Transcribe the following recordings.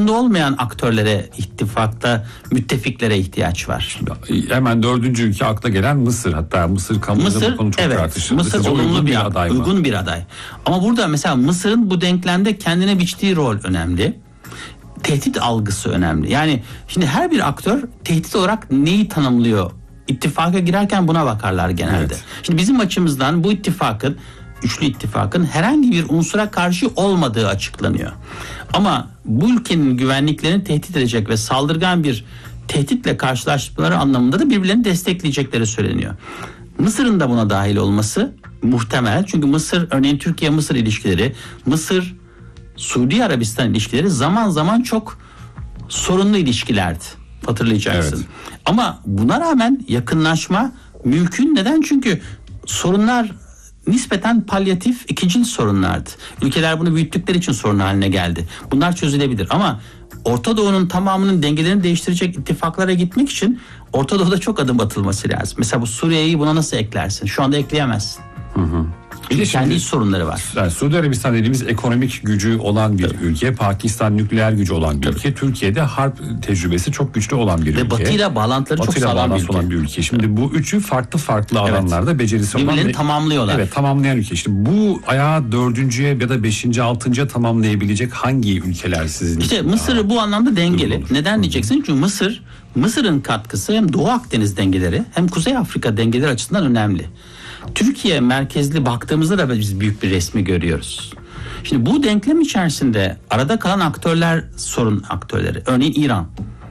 zorunda olmayan aktörlere, ittifakta müttefiklere ihtiyaç var. Hemen dördüncü ülke akla gelen Mısır. Hatta Mısır kamuoyunda bu konu çok tartışıldı. Mısır olumlu bir aday, uygun bir aday. Ama burada mesela Mısır'ın bu denklemde kendine biçtiği rol önemli. Tehdit algısı önemli. Yani şimdi her bir aktör tehdit olarak neyi tanımlıyor? İttifaka girerken buna bakarlar genelde. Evet. Şimdi bizim açımızdan bu ittifakın, üçlü ittifakın herhangi bir unsura karşı olmadığı açıklanıyor. Ama bu ülkenin güvenliklerini tehdit edecek ve saldırgan bir tehditle karşılaşmaları anlamında da birbirlerini destekleyecekleri söyleniyor. Mısır'ın da buna dahil olması muhtemel. Çünkü Mısır, örneğin Türkiye-Mısır ilişkileri, Mısır-Suudi Arabistan ilişkileri zaman zaman çok sorunlu ilişkilerdi. Hatırlayacaksın. Evet. Ama buna rağmen yakınlaşma mümkün. Neden? Çünkü sorunlar nispeten palyatif, ikincil sorunlardı. Ülkeler bunu büyüttükleri için sorun haline geldi. Bunlar çözülebilir ama Orta Doğu'nun tamamının dengelerini değiştirecek ittifaklara gitmek için Orta Doğu'da çok adım atılması lazım. Mesela bu Suriye'yi buna nasıl eklersin? Şu anda ekleyemezsin. Kendi iç sorunları var. Yani Suudi Arabistan dediğimiz ekonomik gücü olan bir ülke, Pakistan nükleer gücü olan bir ülke, Türkiye'de harp tecrübesi çok güçlü olan bir ülke. Ve Batı'yla bağlantıları çok sağlam olan bir ülke. Şimdi bu üçü farklı alanlarda becerisi olan. Birbirlerini tamamlıyorlar. Evet, tamamlayan ülke. Şimdi bu ayağı dördüncüye ya da beşinci, altıncıya tamamlayabilecek hangi ülkeler sizin? İşte Mısır bu anlamda dengeli. Neden diyeceksin? Çünkü Mısır'ın katkısı hem Doğu Akdeniz dengeleri hem Kuzey Afrika dengeleri açısından önemli. Türkiye merkezli baktığımızda da biz büyük bir resmi görüyoruz. Şimdi bu denklem içerisinde arada kalan aktörler sorun aktörleri. Örneğin İran.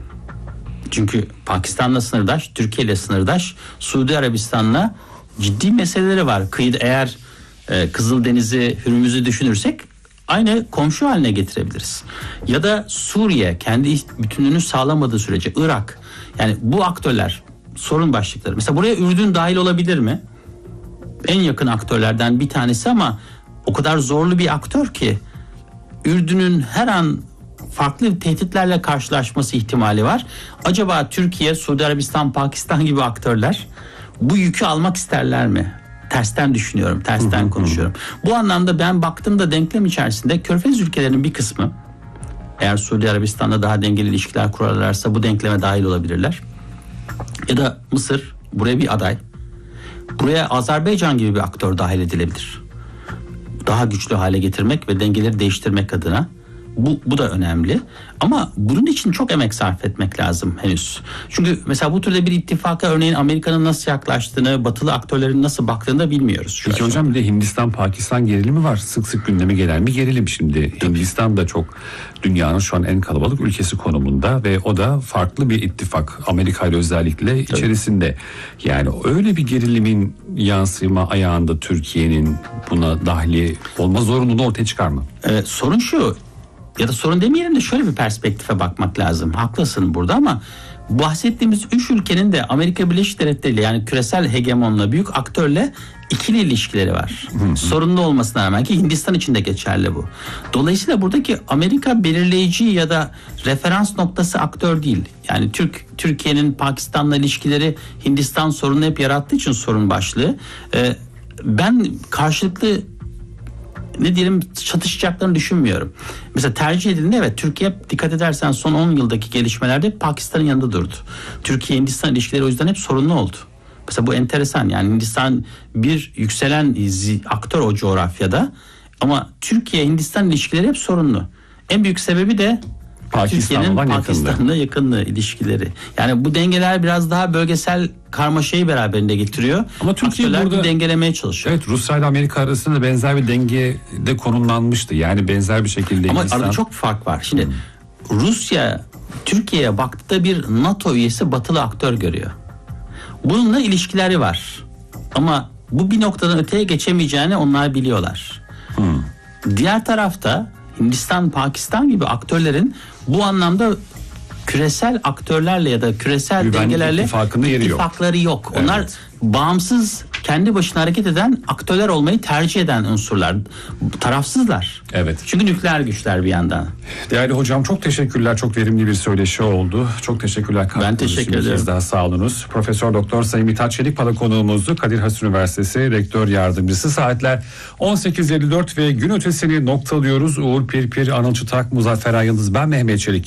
Çünkü Pakistan'la sınırdaş, Türkiye ile sınırdaş, Suudi Arabistan'la ciddi meseleleri var. Kıyıda eğer Kızıldeniz'i, Hürmüz'ü düşünürsek aynı komşu haline getirebiliriz. Ya da Suriye kendi bütünlüğünü sağlamadığı sürece Irak. Yani bu aktörler sorun başlıkları. Mesela buraya Ürdün dahil olabilir mi? En yakın aktörlerden bir tanesi ama o kadar zorlu bir aktör ki Ürdün'ün her an farklı tehditlerle karşılaşması ihtimali var. Acaba Türkiye, Suudi Arabistan, Pakistan gibi aktörler bu yükü almak isterler mi? Tersten düşünüyorum, tersten konuşuyorum. Bu anlamda ben baktığımda denklem içerisinde Körfez ülkelerinin bir kısmı, eğer Suudi Arabistan'la daha dengeli ilişkiler kurarlarsa bu denkleme dahil olabilirler. Ya da Mısır buraya bir aday. Buraya Azerbaycan gibi bir aktör dahil edilebilir. Daha güçlü hale getirmek ve dengeleri değiştirmek adına. Bu da önemli. Ama bunun için çok emek sarf etmek lazım henüz. Çünkü mesela bu türde bir ittifaka örneğin Amerika'nın nasıl yaklaştığını, batılı aktörlerin nasıl baktığını da bilmiyoruz. Peki hocam, bir de Hindistan-Pakistan gerilimi var. Sık sık gündeme gelen bir gerilim şimdi. Hindistan da çok dünyanın şu an en kalabalık ülkesi konumunda ve o da farklı bir ittifak. Amerika ile özellikle içerisinde. Yani öyle bir gerilimin yansıma ayağında Türkiye'nin buna dahili olma zorunluluğu ortaya çıkar mı? Sorun şu. Ya da sorun demeyelim de şöyle bir perspektife bakmak lazım. Haklısın burada ama bahsettiğimiz 3 ülkenin de Amerika Birleşik Devletleri ile yani küresel hegemonla, büyük aktörle ikili ilişkileri var. Sorunlu olmasına rağmen ki Hindistan için de geçerli bu. Dolayısıyla buradaki Amerika belirleyici ya da referans noktası aktör değil. Yani Türkiye'nin Pakistan'la ilişkileri Hindistan sorunu hep yarattığı için sorun başlığı. Ben karşılıklı çatışacaklarını düşünmüyorum. Mesela tercih edildi, evet, Türkiye dikkat edersen son 10 yıldaki gelişmelerde Pakistan'ın yanında durdu. Türkiye-Hindistan ilişkileri o yüzden hep sorunlu oldu. Mesela bu enteresan, yani Hindistan bir yükselen aktör o coğrafyada ama Türkiye-Hindistan ilişkileri hep sorunlu. En büyük sebebi de Türkiye'nin Pakistan'la yakınlığı ilişkileri. Yani bu dengeler biraz daha bölgesel karmaşayı beraberinde getiriyor. Ama Türkiye burada dengelemeye çalışıyor. Evet, Rusya ile Amerika arasında benzer bir dengede konumlanmıştı. Yani benzer bir şekilde. Ama arada çok fark var. Şimdi Rusya Türkiye'ye baktığında bir NATO üyesi batılı aktör görüyor. Bununla ilişkileri var. Ama bu bir noktadan öteye geçemeyeceğini onlar biliyorlar. Diğer tarafta Hindistan, Pakistan gibi aktörlerin bu anlamda küresel aktörlerle ya da küresel güvenlik dengelerle ittifakları yok. Onlar evet, bağımsız, kendi başına hareket eden aktörler olmayı tercih eden unsurlar. Tarafsızlar. Evet. Çünkü nükleer güçler bir yandan. Değerli hocam, çok teşekkürler. Çok verimli bir söyleşi oldu. Çok teşekkürler. Ben teşekkür ederim. Daha sağ olunuz. Profesör Doktor Sayın Mithat Çelikpala konuğumuzdu. Kadir Has Üniversitesi Rektör Yardımcısı. Saatler 18.54 ve gün ötesini noktalıyoruz. Uğur Pirpir, Anıl Çıtak, Muzaffer Ayıldız, ben Mehmet Çelik.